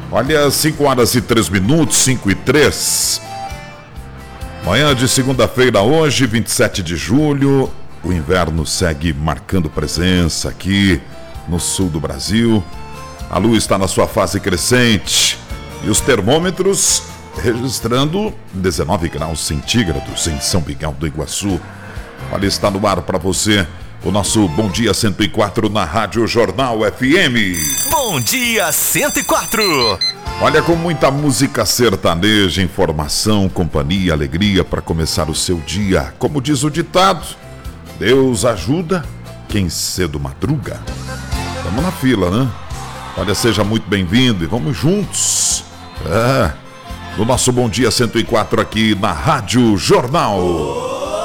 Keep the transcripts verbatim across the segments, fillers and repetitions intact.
Olha, cinco horas e três minutos, cinco e três. Manhã de segunda-feira hoje, vinte e sete de julho. O inverno segue marcando presença aqui no sul do Brasil. A lua está na sua fase crescente e os termômetros registrando dezenove graus centígrados em São Miguel do Iguaçu. Olha, está no ar para você o nosso Bom Dia cento e quatro na Rádio Jornal F M. Bom Dia cento e quatro. Olha, com muita música sertaneja, informação, companhia, alegria para começar o seu dia. Como diz o ditado, Deus ajuda quem cedo madruga. Vamos na fila, né? Olha, seja muito bem-vindo e vamos juntos. É, no nosso Bom Dia cento e quatro aqui na Rádio Jornal.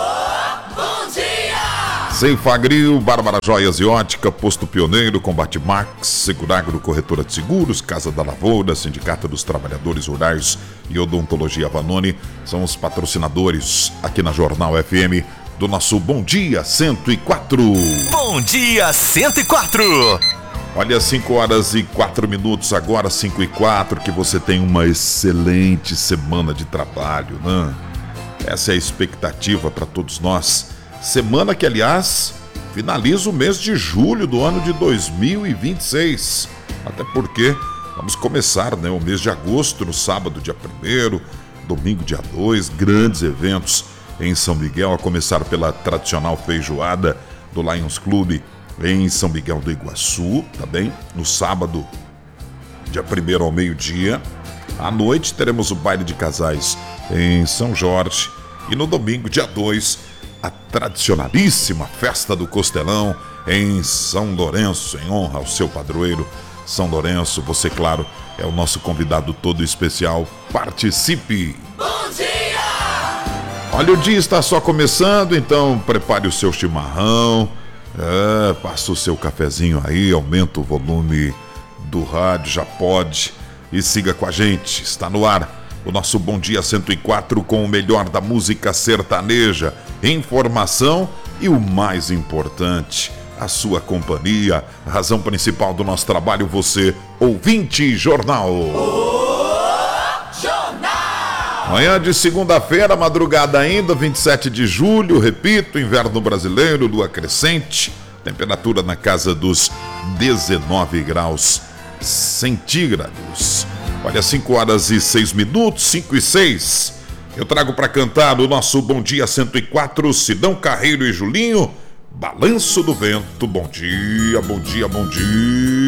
Ceifagrio, Bárbara Joias e Ótica, Posto Pioneiro, Combate Max, Seguragro Corretora de Seguros, Casa da Lavoura, Sindicato dos Trabalhadores Rurais e Odontologia Vanoni são os patrocinadores aqui na Jornal F M do nosso Bom Dia cento e quatro. Bom Dia cento e quatro. Olha, cinco horas e quatro minutos agora, cinco e quatro, que você tem uma excelente semana de trabalho, né? Essa é a expectativa para todos nós. Semana que, aliás, finaliza o mês de julho do ano de dois mil e vinte e seis. Até porque vamos começar, né, o mês de agosto, no sábado, dia primeiro, domingo, dia dois, grandes eventos em São Miguel, a começar pela tradicional feijoada do Lions Club em São Miguel do Iguaçu, tá bem? No sábado, dia primeiro ao meio-dia. À noite teremos o baile de casais em São Jorge. E no domingo, dia dois, a tradicionalíssima Festa do Costelão em São Lourenço, em honra ao seu padroeiro São Lourenço. Você, claro, é o nosso convidado todo especial. Participe! Bom dia! Olha, o dia está só começando, então prepare o seu chimarrão, é, passa o seu cafezinho aí, aumenta o volume do rádio, já pode, e siga com a gente. Está no ar o nosso Bom Dia cento e quatro com o melhor da música sertaneja, informação e o mais importante, a sua companhia, a razão principal do nosso trabalho, você, ouvinte jornal. O Jornal! Manhã de segunda-feira, madrugada ainda, vinte e sete de julho, repito, inverno brasileiro, lua crescente, temperatura na casa dos dezenove graus centígrados. Olha, cinco horas e seis minutos, cinco e seis. Eu trago para cantar o nosso Bom Dia cento e quatro, Sidão Carreiro e Julinho, Balanço do Vento. Bom dia, bom dia, bom dia.